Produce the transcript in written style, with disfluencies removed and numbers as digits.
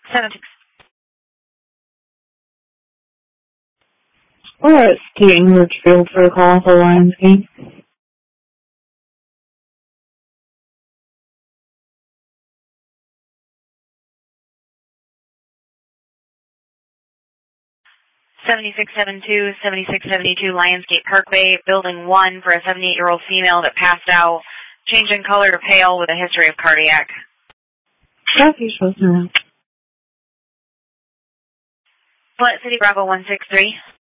76. Alright, Steve Richfield for a call for Lionsgate. $76.72, $76.72 Lionsgate Parkway, Building 1 for a 78-year-old female that passed out. Change in color to pale with a history of cardiac. Copy, supposed to know. Flat City Bravo 163.